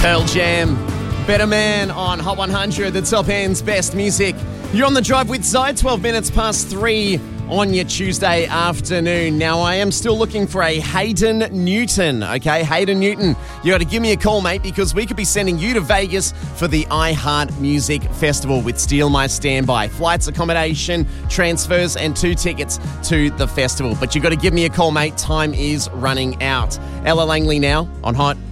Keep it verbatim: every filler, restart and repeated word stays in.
Pearl Jam, Better Man on Hot one hundred, the top end's best music. You're on the drive with Zy, twelve minutes past three on your Tuesday afternoon. Now, I am still looking for a Hayden Newton, okay? Hayden Newton, you got to give me a call, mate, because we could be sending you to Vegas for the iHeart Music Festival with Steal My Standby. Flights, accommodation, transfers, and two tickets to the festival. But you got to give me a call, mate. Time is running out. Ella Langley now on Hot